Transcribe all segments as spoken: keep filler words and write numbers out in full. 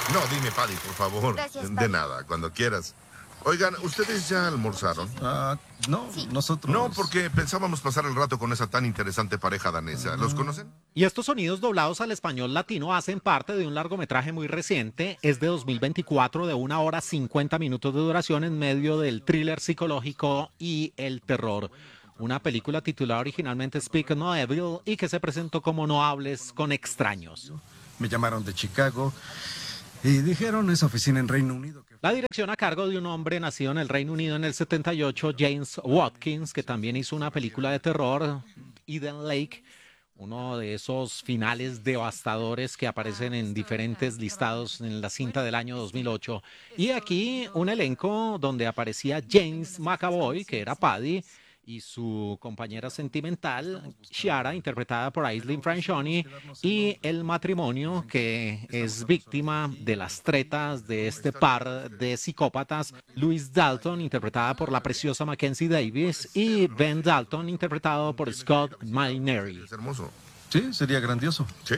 No, dime, Paddy, por favor. Gracias, De Paddy. nada, cuando quieras. Oigan, ¿ustedes ya almorzaron? Ah, no, Sí. nosotros... No, porque pensábamos pasar el rato con esa tan interesante pareja danesa. ¿Los conocen? Y estos sonidos doblados al español latino hacen parte de un largometraje muy reciente, es de dos mil veinticuatro, de una hora cincuenta minutos de duración en medio del thriller psicológico y el terror. Una película titulada originalmente Speak No Evil y que se presentó como No Hables con Extraños. Me llamaron de Chicago y dijeron esa oficina en Reino Unido. Que... La dirección a cargo de un hombre nacido en el Reino Unido en el setenta y ocho, James Watkins, que también hizo una película de terror, Eden Lake, uno de esos finales devastadores que aparecen en diferentes listados en la cinta del año dos mil ocho. Y aquí un elenco donde aparecía James McAvoy, que era Paddy, y su compañera sentimental, Chiara, interpretada por Aislinn Franchioni, y el matrimonio que es víctima de las tretas de este par de psicópatas, Louise Dalton, interpretada por la preciosa Mackenzie Davis, y Ben Dalton, interpretado por Scott Mainieri. Es hermoso. Sí, sería grandioso. Sí.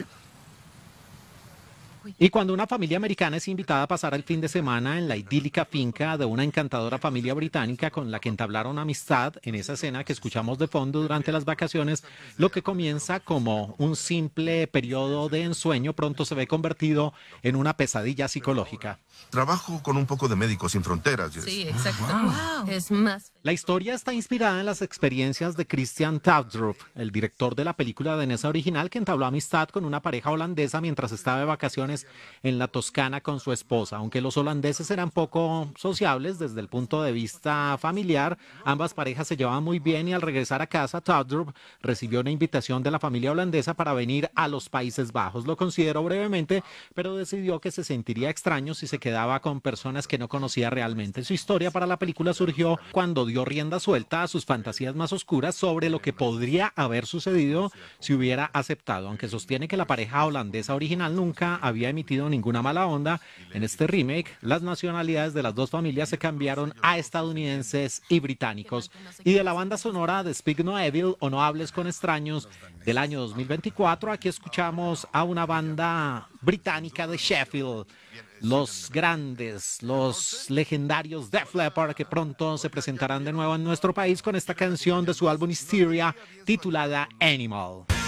Y cuando una familia americana es invitada a pasar el fin de semana en la idílica finca de una encantadora familia británica con la que entablaron amistad en esa escena que escuchamos de fondo durante las vacaciones, lo que comienza como un simple periodo de ensueño pronto se ve convertido en una pesadilla psicológica. Trabajo con un poco de Médicos Sin Fronteras. Jess. Sí, exacto. Wow. Es más. La historia está inspirada en las experiencias de Christian Taubdrup, el director de la película danesa original que entabló amistad con una pareja holandesa mientras estaba de vacaciones en la Toscana con su esposa. Aunque los holandeses eran poco sociables desde el punto de vista familiar, ambas parejas se llevaban muy bien y al regresar a casa, Taubdrup recibió una invitación de la familia holandesa para venir a los Países Bajos. Lo consideró brevemente, pero decidió que se sentiría extraño si se quedaba con personas que no conocía realmente. Su historia para la película surgió cuando dio rienda suelta a sus fantasías más oscuras sobre lo que podría haber sucedido si hubiera aceptado. Aunque sostiene que la pareja holandesa original nunca había emitido ninguna mala onda, en este remake las nacionalidades de las dos familias se cambiaron a estadounidenses y británicos. Y de la banda sonora de Speak No Evil o No Hables con Extraños del año dos mil veinticuatro, aquí escuchamos a una banda británica de Sheffield, los grandes, los legendarios Def Leppard, que pronto se presentarán de nuevo en nuestro país con esta canción de su álbum Hysteria titulada Animal.